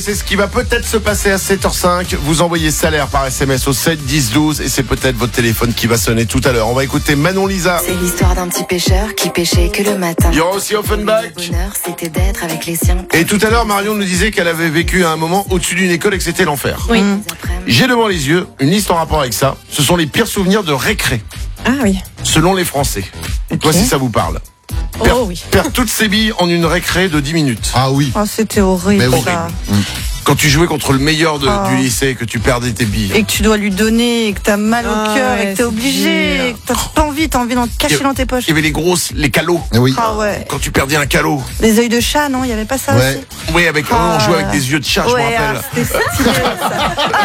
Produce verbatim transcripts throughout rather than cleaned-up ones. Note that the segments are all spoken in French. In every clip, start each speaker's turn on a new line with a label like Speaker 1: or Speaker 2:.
Speaker 1: C'est ce qui va peut-être se passer à sept heures cinq. Vous envoyez salaire par S M S au sept dix douze et c'est peut-être votre téléphone qui va sonner tout à l'heure. On va écouter Manon Lisa.
Speaker 2: C'est l'histoire d'un petit pêcheur qui pêchait que le matin.
Speaker 1: Il y aura aussi Offenbach.
Speaker 2: Le bonheur, c'était d'être avec les siens.
Speaker 1: Et tout à l'heure, Marion nous disait qu'elle avait vécu à un moment au-dessus d'une école et que c'était l'enfer.
Speaker 3: Oui.
Speaker 2: Mmh.
Speaker 1: J'ai devant les yeux une liste en rapport avec ça. Ce sont les pires souvenirs de récré,
Speaker 3: Ah oui.
Speaker 1: selon les Français. Toi, si ça vous parle. Perd,
Speaker 3: Oh oui.
Speaker 1: perd toutes ses billes en une récré de dix minutes.
Speaker 4: Ah oui.
Speaker 3: Oh, c'était horrible,
Speaker 4: Mais oui.
Speaker 3: ça.
Speaker 1: Quand tu jouais contre le meilleur de-
Speaker 3: Oh.
Speaker 1: du lycée, que tu perdais tes billes.
Speaker 3: Et que tu dois lui donner, et que t'as mal au
Speaker 5: Ah
Speaker 3: cœur,
Speaker 5: ouais,
Speaker 3: et que t'es
Speaker 5: c'est
Speaker 3: obligé,
Speaker 5: dur.
Speaker 3: et que t'as pas envie, t'as envie d'en cacher
Speaker 1: Et-
Speaker 3: dans tes poches.
Speaker 1: Il y avait les grosses, les calots.
Speaker 4: Mais oui.
Speaker 3: Ah ouais.
Speaker 1: Quand tu perdais un calot.
Speaker 3: Les œils de chat, non, il y avait pas ça
Speaker 4: Ouais.
Speaker 3: aussi.
Speaker 1: Oui, avec,
Speaker 3: Ah.
Speaker 1: on jouait avec des yeux de chat, je me
Speaker 3: Ouais,
Speaker 1: rappelle.
Speaker 3: ah, c'était stylé, ça.
Speaker 1: Ah,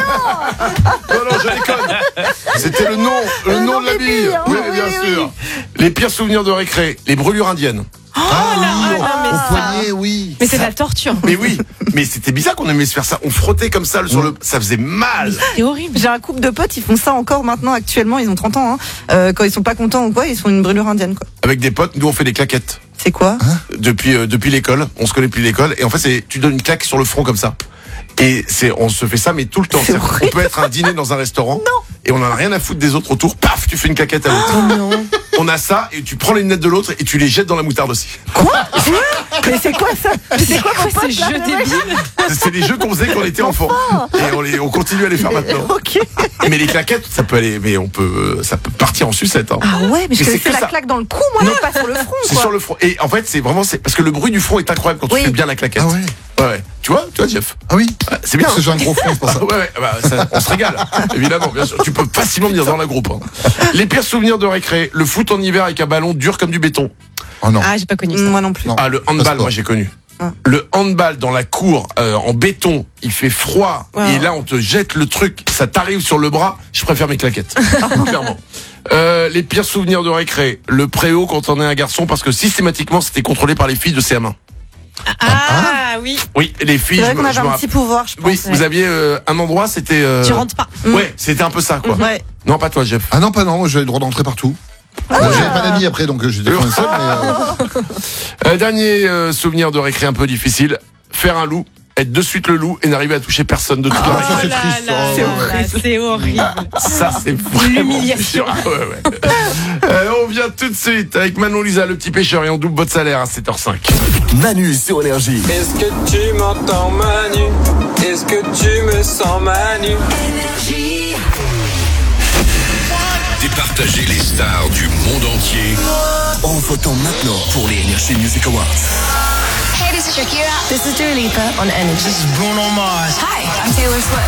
Speaker 1: mais- non, non, je déconne. C'était le nom, le
Speaker 3: Le
Speaker 1: nom
Speaker 3: nom
Speaker 1: de la
Speaker 3: des
Speaker 1: bille.
Speaker 3: billes, hein.
Speaker 1: Oui,
Speaker 3: Oui,
Speaker 1: bien
Speaker 3: oui,
Speaker 1: sûr. Les pires souvenirs de récré, les brûlures indiennes.
Speaker 4: Ah oui, au-
Speaker 3: là, mais
Speaker 4: au
Speaker 3: ça.
Speaker 4: poignet, oui.
Speaker 5: Mais c'est de la torture.
Speaker 1: Mais oui, mais c'était bizarre qu'on aimait se faire ça. On frottait comme ça sur le, ça faisait mal.
Speaker 5: C'est horrible.
Speaker 3: J'ai un couple de potes, ils font ça encore maintenant, actuellement, ils ont trente ans. Hein. Euh, quand ils sont pas contents ou quoi, ils font une brûlure indienne, quoi.
Speaker 1: Avec des potes, nous on fait des claquettes.
Speaker 3: C'est quoi?
Speaker 1: Depuis, euh, depuis l'école, on se connaît depuis l'école. Et en fait, c'est, tu donnes une claque sur le front comme ça. Et c'est, on se fait ça, mais tout le temps.
Speaker 3: C'est
Speaker 1: C'est-à-dire, on
Speaker 3: horrible.
Speaker 1: peut être à un dîner dans un restaurant. Et on en a rien à foutre des autres autour. Paf, tu fais une claquette à l'autre.
Speaker 5: Oh non.
Speaker 1: On a ça et tu prends les lunettes de l'autre et tu les jettes dans la moutarde aussi.
Speaker 3: Mais c'est quoi ça? C'est quoi
Speaker 5: Quoi, ces jeux débiles?
Speaker 1: C'est les jeux qu'on faisait quand on était enfant. Et on, les, on continue à les faire maintenant.
Speaker 3: Ok.
Speaker 1: Mais les claquettes, ça peut aller, mais on peut, ça peut partir en sucette. Hein.
Speaker 3: Ah ouais, mais je
Speaker 1: Mais c'est
Speaker 3: connaissais
Speaker 1: que
Speaker 3: la
Speaker 1: ça.
Speaker 3: claque dans le cou, moi, non pas sur le front,
Speaker 1: C'est
Speaker 3: quoi.
Speaker 1: sur le front. Et en fait, c'est vraiment, c'est parce que le bruit du front est incroyable quand
Speaker 3: Oui.
Speaker 1: tu fais bien la claquette.
Speaker 4: Ah ouais.
Speaker 1: Ouais, ouais. Tu vois, tu vois, Jeff.
Speaker 4: Ah oui.
Speaker 1: Ouais, c'est bien.
Speaker 4: Parce que j'ai un gros front, c'est pour
Speaker 1: Ah
Speaker 4: ça.
Speaker 1: ouais, ouais, bah, ça, on se régale, évidemment, bien sûr. Tu peux facilement venir dans la groupe. Hein. Les pires souvenirs de récré, le foot en hiver avec un ballon dur comme du béton.
Speaker 4: Oh non.
Speaker 5: Ah, j'ai pas connu ça.
Speaker 3: Moi non plus.
Speaker 4: Non.
Speaker 1: Ah, le
Speaker 4: Pas
Speaker 1: handball,
Speaker 4: sport.
Speaker 1: moi j'ai connu.
Speaker 3: Ah.
Speaker 1: Le handball dans la cour euh, en béton, il fait froid
Speaker 5: Ouais.
Speaker 1: et là on te jette le truc, ça t'arrive sur le bras. Je préfère mes claquettes, clairement. Euh, les pires souvenirs de récré, le préau quand on est un garçon parce que systématiquement c'était contrôlé par les filles de C M un.
Speaker 5: Ah oui.
Speaker 1: Oui, les filles.
Speaker 3: C'est vrai
Speaker 1: je
Speaker 3: qu'on
Speaker 1: me-
Speaker 3: avait
Speaker 1: je me
Speaker 3: un
Speaker 1: rappelle-
Speaker 3: petit pouvoir, je pense.
Speaker 1: Oui, vous aviez euh, un endroit, c'était. euh,
Speaker 5: Tu rentres pas.
Speaker 1: Ouais, c'était un peu ça, quoi.
Speaker 3: Ouais.
Speaker 1: Non, pas toi, Jeff.
Speaker 4: Ah non, pas non. Moi, j'avais le droit d'entrer partout. Moi, j'avais pas d'amis après, donc euh, j'étais quand même seul. Mais, euh,
Speaker 1: Euh, dernier euh, souvenir de récré un peu difficile. Faire un loup, être de suite le loup et n'arriver à toucher personne de toute la
Speaker 4: Ah, ça,
Speaker 1: récré.
Speaker 4: c'est triste,
Speaker 5: là,
Speaker 4: oh,
Speaker 5: c'est
Speaker 4: ouais.
Speaker 5: horrible. C'est horrible.
Speaker 1: Ça, c'est vraiment
Speaker 5: L'humiliation.
Speaker 1: dur. Ah, ouais, ouais. Euh, on vient tout de suite avec Manon Lisa, le petit pêcheur, et on double votre salaire à sept heures cinq.
Speaker 6: Manu sur Énergie.
Speaker 7: Est-ce que tu m'entends Manu? Est-ce que tu me sens Manu?
Speaker 6: Départager les stars du monde entier en votant maintenant pour les Energy Music Awards.
Speaker 2: Hey, this is Shakira. This is Dua Lipa on Energy. This is Bruno Mars. Hi, I'm Taylor Swift.